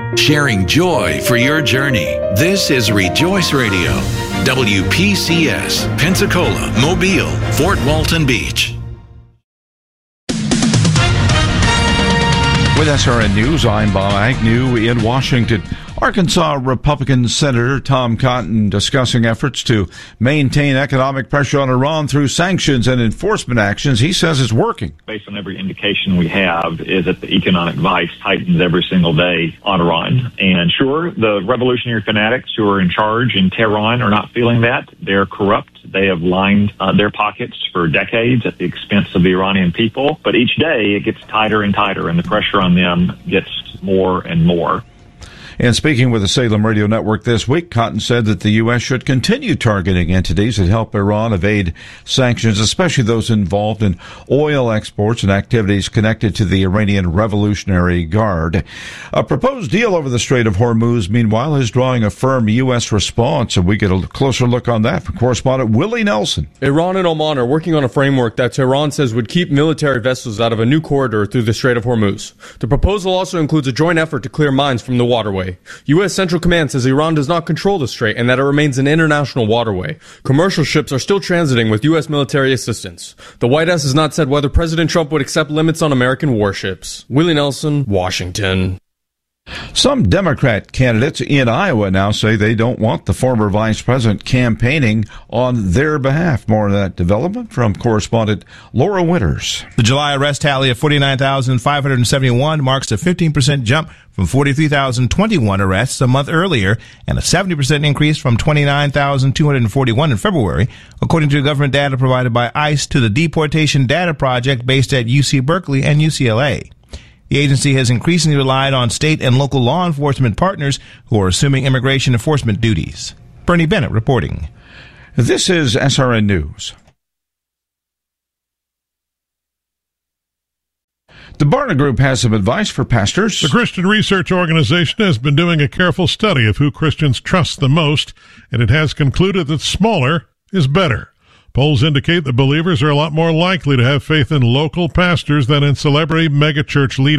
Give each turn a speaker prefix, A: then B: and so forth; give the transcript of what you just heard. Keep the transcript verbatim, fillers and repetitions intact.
A: sharing joy for your journey. This is Rejoice Radio, W P C S, Pensacola, Mobile, Fort Walton Beach.
B: With S R N News, I'm Bob Agnew in Washington. Arkansas Republican Senator Tom Cotton discussing efforts to maintain economic pressure on Iran through sanctions and enforcement actions. He says it's working.
C: Based on every indication we have is that the economic vice tightens every single day on Iran. And sure, the revolutionary fanatics who are in charge in Tehran are not feeling that. They're corrupt. They have lined uh, their pockets for decades at the expense of the Iranian people. But each day it gets tighter and tighter, and the pressure on them gets more and more.
B: And speaking with the Salem Radio Network this week, Cotton said that the U S should continue targeting entities that help Iran evade sanctions, especially those involved in oil exports and activities connected to the Iranian Revolutionary Guard. A proposed deal over the Strait of Hormuz, meanwhile, is drawing a firm U S response, and we get a closer look on that from correspondent Willie Nelson.
D: Iran and Oman are working on a framework that Tehran says would keep military vessels out of a new corridor through the Strait of Hormuz. The proposal also includes a joint effort to clear mines from the waterway. U S Central Command says Iran does not control the strait and that it remains an international waterway. Commercial ships are still transiting with U S military assistance. The White House has not said whether President Trump would accept limits on American warships. Willie Nelson, Washington.
B: Some Democrat candidates in Iowa now say they don't want the former vice president campaigning on their behalf. More on that development from correspondent Laura Winters.
E: The July arrest tally of forty-nine thousand five hundred seventy-one marks a fifteen percent jump from forty-three thousand twenty-one arrests a month earlier and a seventy percent increase from twenty-nine thousand two hundred forty-one in February, according to government data provided by ICE to the Deportation Data Project based at U C Berkeley and U C L A. The agency has increasingly relied on state and local law enforcement partners who are assuming immigration enforcement duties. Bernie Bennett reporting.
B: This is S R N News. The Barna Group has some advice for pastors.
F: The Christian Research Organization has been doing a careful study of who Christians trust the most, and it has concluded that smaller is better. Polls indicate that believers are a lot more likely to have faith in local pastors than in celebrity megachurch leaders.